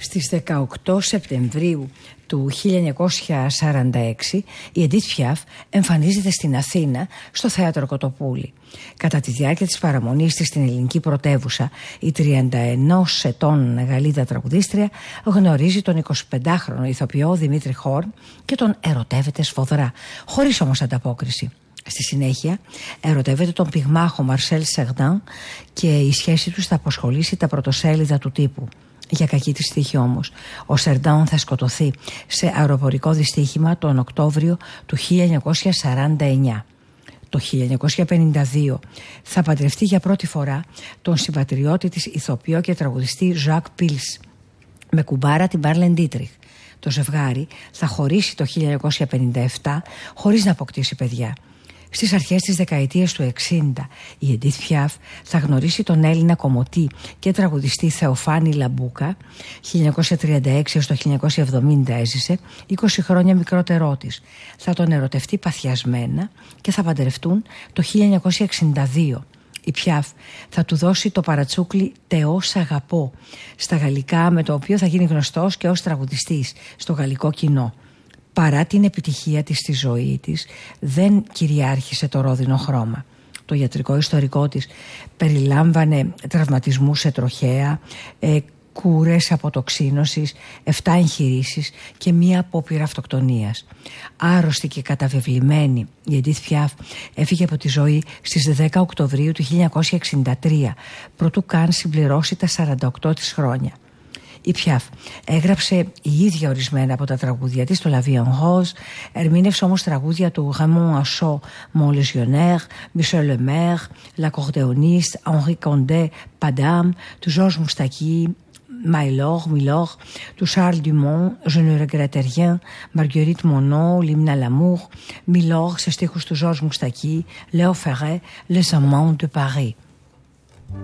Στις 18 Σεπτεμβρίου του 1946 η Edith Piaf εμφανίζεται στην Αθήνα στο Θέατρο Κοτοπούλη. Κατά τη διάρκεια της παραμονής της στην ελληνική πρωτεύουσα, η 31 ετών Γαλλίδα τραγουδίστρια γνωρίζει τον 25χρονο ηθοποιό Δημήτρη Χόρν και τον ερωτεύεται σφοδρά, χωρίς όμως ανταπόκριση. Στη συνέχεια ερωτεύεται τον πυγμάχο Μαρσέλ Σερντάν και η σχέση τους θα αποσχολήσει τα πρωτοσέλιδα του τύπου. Για κακή της τύχη όμως, ο Σερντάν θα σκοτωθεί σε αεροπορικό δυστύχημα τον Οκτώβριο του 1949. Το 1952 θα παντρευτεί για πρώτη φορά τον συμπατριώτη της ηθοποιό και τραγουδιστή Ζακ Πίλς με κουμπάρα την Μάρλεν Ντίτριχ. Το ζευγάρι θα χωρίσει το 1957 χωρίς να αποκτήσει παιδιά. Στις αρχές της δεκαετίας του 60 η Edith Piaf θα γνωρίσει τον Έλληνα κομμωτή και τραγουδιστή Θεοφάνη Λαμπούκα. 1936 έως το 1970 έζησε, 20 χρόνια μικρότερό της. Θα τον ερωτευτεί παθιασμένα και θα παντρευτούν το 1962. Η Πιάφ θα του δώσει το παρατσούκλι «Τεό σ' αγαπώ» στα γαλλικά, με το οποίο θα γίνει γνωστός και ως τραγουδιστής στο γαλλικό κοινό. Παρά την επιτυχία της στη ζωή της, δεν κυριάρχησε το ρόδινο χρώμα. Το ιατρικό ιστορικό της περιλάμβανε τραυματισμούς σε τροχέα, κούρες αποτοξίνωσης, 7 εγχειρήσεις και μία απόπειρα αυτοκτονίας. Άρρωστη και καταβεβλημένη, η Edith Piaf έφυγε από τη ζωή στις 10 Οκτωβρίου του 1963, προτού καν συμπληρώσει τα 48 της χρόνια. Η Πιάφ έγραψε η ίδια ορισμένα από τα τραγούδια της, το La Vie en Rose, ερμήνευσε όμως τραγούδια του Raymond Achaud, Mon Légionnaire, Michel Lemaire, L'Accordéoniste, Henri Condé, Padam, του Georges Moustaki, Milord, του Charles Dumont, Je ne regrette rien, Marguerite Monod, L'Hymne à l'amour, Milord σε στίχους του Georges Moustaki, Léo Ferré, Les Amants de Paris.